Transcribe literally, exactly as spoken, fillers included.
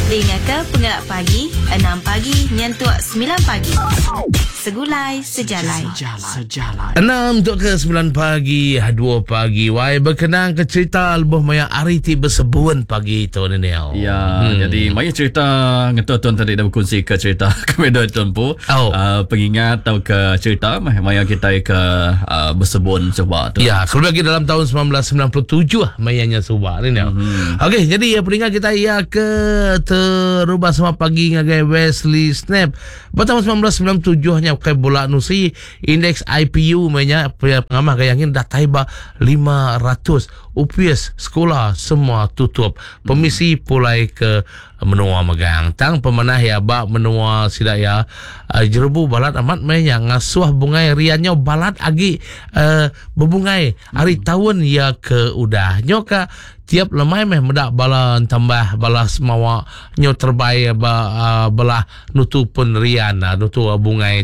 Dengar ke Penggerak Pagi enam pagi nyentuh sembilan pagi. Segulai sejalai. Sejalai. enam untuk ke sembilan pagi, dua pagi. Wai berkenaan ke cerita lebih maya hari ti bersebuan pagi tu ni. Ya, hmm. jadi maya cerita ngetuan tadi dah berkongsi ke cerita kemedo tuan pu. Oh. Uh, pengingat atau ke cerita maya kita ke uh, bersebun coba tu. Ya, kalau lagi dalam tahun sembilan belas sembilan puluh tujuh lah mayanya subah ni. Hmm. Okey, jadi ya peringat kita ya ke terubah semua pagi ngagai Wesley Snap. Pada tahun sembilan belas sembilan puluh tujuh nya kai bola nusi indeks I P U mayanya pengamah gayangin dah taiba lima ratus. U P S sekolah semua tutup. Permisi pulai ke menua megang tang pemanah ya ba menua sida ya uh, jerebu balat amat mayanya ngasuh bungai riannya balat agi uh, bebungai hari tahun ya ke udah nyoka tiap lemai meh medak bala tambah bala semawa nyo terbaik ba uh, belah nutu pun rian nutu bungai